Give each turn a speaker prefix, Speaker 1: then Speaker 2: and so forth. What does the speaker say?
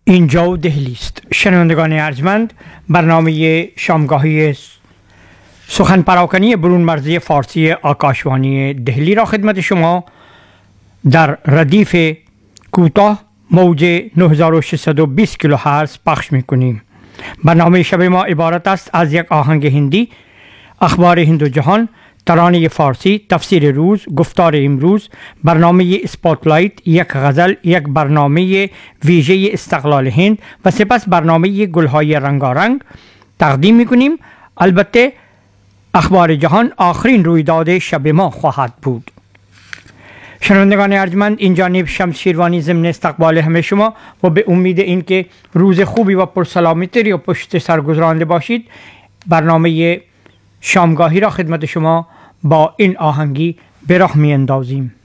Speaker 1: اینجا دهلی است. شنوندگان ارجمند، برنامه شامگاهی سخن پراکنی برون مرزی فارسی آکاشوانی دهلی را خدمت شما در ردیف کوتاه موج 9620 کیلوهرتز پخش می‌کنیم. برنامه شب ما عبارت است از یک آهنگ هندی، اخبار هند و جهان، ترانه فارسی، تفسیر روز، گفتار امروز، برنامه اسپاتلایت، یک غزل، یک برنامه ویژه استقلال هند و سپس برنامه گلهای رنگارنگ تقدیم می‌کنیم. البته اخبار جهان آخرین رویداد شب ما خواهد بود. شنوندگان ارجمند، این جانب شمس شیروانی ضمن استقبال همه شما و به امید اینکه روز خوبی و پرسلامتی و پشت سر گذرانده باشید، برنامه شامگاهی را خدمت شما با این آهنگی به راه می اندازیم.